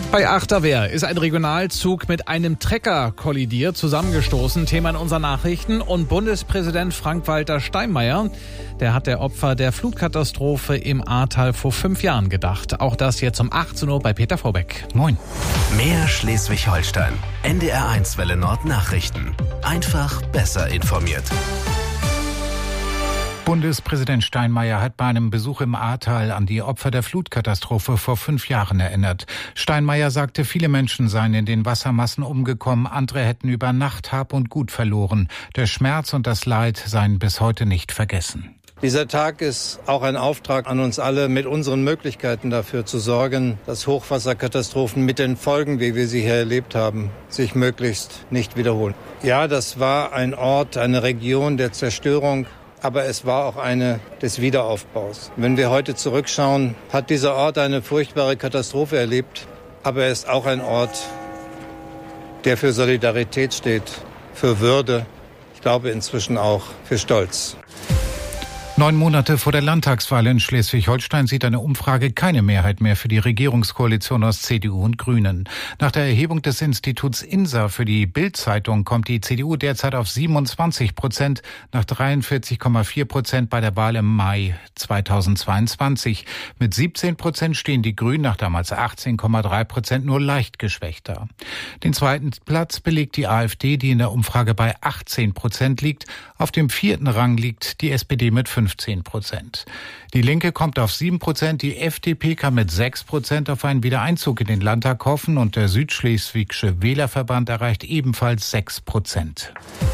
Bei Achterwehr ist ein Regionalzug mit einem Trecker kollidiert, zusammengestoßen. Thema in unseren Nachrichten. Und Bundespräsident Frank-Walter Steinmeier, der hat der Opfer der Flutkatastrophe im Ahrtal vor 5 Jahren gedacht. Auch das jetzt um 18 Uhr bei Peter Vorbeck. Moin. Mehr Schleswig-Holstein. NDR1 Welle Nord Nachrichten. Einfach besser informiert. Bundespräsident Steinmeier hat bei einem Besuch im Ahrtal an die Opfer der Flutkatastrophe vor 5 Jahren erinnert. Steinmeier sagte, viele Menschen seien in den Wassermassen umgekommen, andere hätten über Nacht Hab und Gut verloren. Der Schmerz und das Leid seien bis heute nicht vergessen. Dieser Tag ist auch ein Auftrag an uns alle, mit unseren Möglichkeiten dafür zu sorgen, dass Hochwasserkatastrophen mit den Folgen, wie wir sie hier erlebt haben, sich möglichst nicht wiederholen. Ja, das war ein Ort, eine Region der Zerstörung, aber es war auch eine des Wiederaufbaus. Wenn wir heute zurückschauen, hat dieser Ort eine furchtbare Katastrophe erlebt, aber er ist auch ein Ort, der für Solidarität steht, für Würde, ich glaube inzwischen auch für Stolz. 9 Monate vor der Landtagswahl in Schleswig-Holstein sieht eine Umfrage keine Mehrheit mehr für die Regierungskoalition aus CDU und Grünen. Nach der Erhebung des Instituts INSA für die Bild-Zeitung kommt die CDU derzeit auf 27%, nach 43,4% bei der Wahl im Mai 2022. Mit 17% stehen die Grünen nach damals 18,3% nur leicht geschwächt da. Den zweiten Platz belegt die AfD, die in der Umfrage bei 18% liegt. Auf dem 4. Rang liegt die SPD mit 15%. Die Linke kommt auf 7%, die FDP kann mit 6% auf einen Wiedereinzug in den Landtag hoffen und der Südschleswigsche Wählerverband erreicht ebenfalls 6%.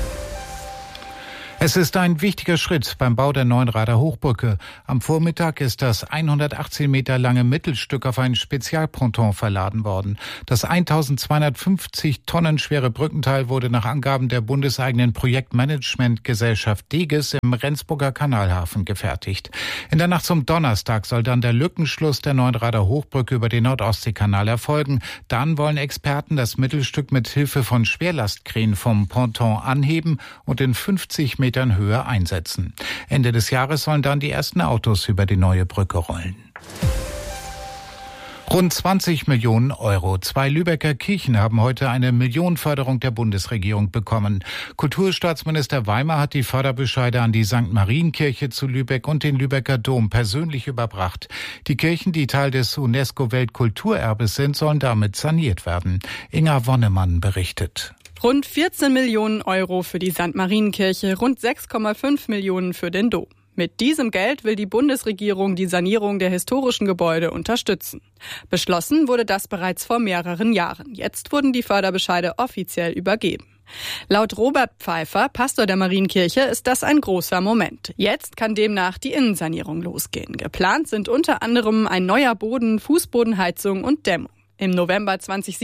Es ist ein wichtiger Schritt beim Bau der Neuenrader Hochbrücke. Am Vormittag ist das 118 Meter lange Mittelstück auf ein Spezialponton verladen worden. Das 1250 Tonnen schwere Brückenteil wurde nach Angaben der bundeseigenen Projektmanagementgesellschaft DEGES im Rendsburger Kanalhafen gefertigt. In der Nacht zum Donnerstag soll dann der Lückenschluss der Neuenrader Hochbrücke über den Nordostseekanal erfolgen. Dann wollen Experten das Mittelstück mit Hilfe von Schwerlastkränen vom Ponton anheben und in 50 Metern Höhe einsetzen. Ende des Jahres sollen dann die ersten Autos über die neue Brücke rollen. Rund 20 Millionen Euro. 2 Lübecker Kirchen haben heute eine Millionenförderung der Bundesregierung bekommen. Kulturstaatsminister Weimer hat die Förderbescheide an die St. Marienkirche zu Lübeck und den Lübecker Dom persönlich überbracht. Die Kirchen, die Teil des UNESCO-Weltkulturerbes sind, sollen damit saniert werden. Inga Wonnemann berichtet. Rund 14 Millionen Euro für die St. Marienkirche, rund 6,5 Millionen für den Dom. Mit diesem Geld will die Bundesregierung die Sanierung der historischen Gebäude unterstützen. Beschlossen wurde das bereits vor mehreren Jahren. Jetzt wurden die Förderbescheide offiziell übergeben. Laut Robert Pfeiffer, Pastor der Marienkirche, ist das ein großer Moment. Jetzt kann demnach die Innensanierung losgehen. Geplant sind unter anderem ein neuer Boden, Fußbodenheizung und Dämmung. Im November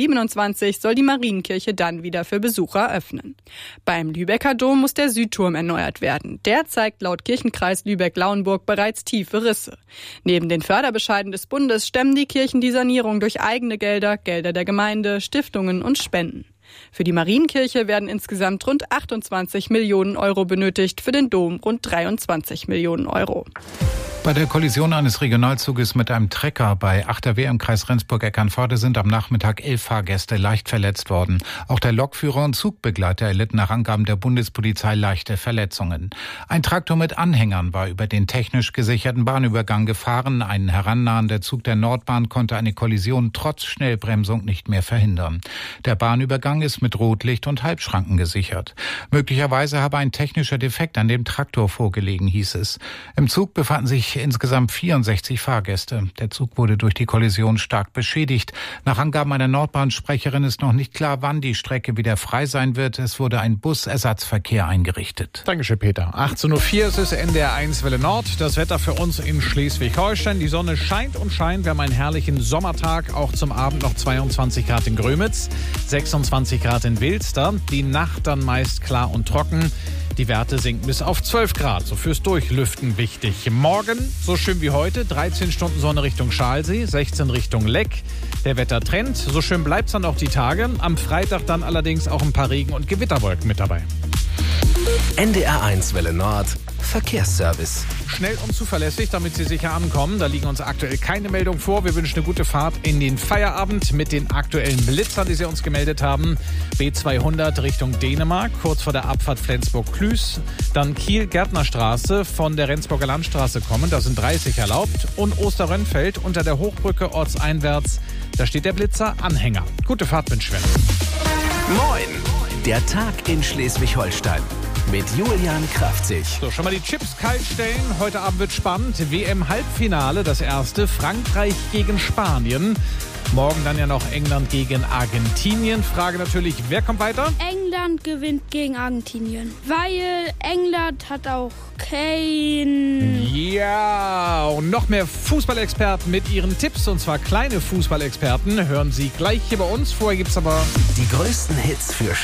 2027 soll die Marienkirche dann wieder für Besucher öffnen. Beim Lübecker Dom muss der Südturm erneuert werden. Der zeigt laut Kirchenkreis Lübeck-Lauenburg bereits tiefe Risse. Neben den Förderbescheiden des Bundes stemmen die Kirchen die Sanierung durch eigene Gelder, Gelder der Gemeinde, Stiftungen und Spenden. Für die Marienkirche werden insgesamt rund 28 Millionen Euro benötigt, für den Dom rund 23 Millionen Euro. Bei der Kollision eines Regionalzuges mit einem Trecker bei Achterwehr im Kreis Rendsburg-Eckernförde sind am Nachmittag 11 Fahrgäste leicht verletzt worden. Auch der Lokführer und Zugbegleiter erlitten nach Angaben der Bundespolizei leichte Verletzungen. Ein Traktor mit Anhängern war über den technisch gesicherten Bahnübergang gefahren. Ein herannahender Zug der Nordbahn konnte eine Kollision trotz Schnellbremsung nicht mehr verhindern. Der Bahnübergang ist mit Rotlicht und Halbschranken gesichert. Möglicherweise habe ein technischer Defekt an dem Traktor vorgelegen, hieß es. Im Zug befanden sich insgesamt 64 Fahrgäste. Der Zug wurde durch die Kollision stark beschädigt. Nach Angaben einer Nordbahnsprecherin ist noch nicht klar, wann die Strecke wieder frei sein wird. Es wurde ein Busersatzverkehr eingerichtet. Dankeschön, Peter. 18.04 Uhr, es ist NDR1 Welle Nord. Das Wetter für uns in Schleswig-Holstein. Die Sonne scheint und scheint. Wir haben einen herrlichen Sommertag. Auch zum Abend noch 22 Grad in Grömitz, 26 Grad in Wilster. Die Nacht dann meist klar und trocken. Die Werte sinken bis auf 12 Grad, so fürs Durchlüften wichtig. Morgen, so schön wie heute, 13 Stunden Sonne Richtung Schalsee, 16 Richtung Leck. Der Wettertrend, so schön bleibt's dann auch die Tage. Am Freitag dann allerdings auch ein paar Regen- und Gewitterwolken mit dabei. NDR1 Welle Nord, Verkehrsservice. Schnell und zuverlässig, damit Sie sicher ankommen. Da liegen uns aktuell keine Meldungen vor. Wir wünschen eine gute Fahrt in den Feierabend mit den aktuellen Blitzern, die Sie uns gemeldet haben. B200 Richtung Dänemark, kurz vor der Abfahrt Flensburg-Klüß. Dann Kiel-Gärtnerstraße von der Rendsburger Landstraße kommen. Da sind 30 erlaubt. Und Osterrönfeld unter der Hochbrücke ortseinwärts. Da steht der Blitzer Anhänger. Gute Fahrt wünschen wir. Moin! Der Tag in Schleswig-Holstein. Mit Julian Kraftzig. So, schon mal die Chips kalt stellen. Heute Abend wird spannend. WM-Halbfinale, das erste. Frankreich gegen Spanien. Morgen dann ja noch England gegen Argentinien. Frage natürlich, wer kommt weiter? England gewinnt gegen Argentinien, weil England hat auch Kane. Ja, und noch mehr Fußballexperten mit ihren Tipps, und zwar kleine Fußballexperten, hören Sie gleich hier bei uns. Vorher gibt's aber die größten Hits für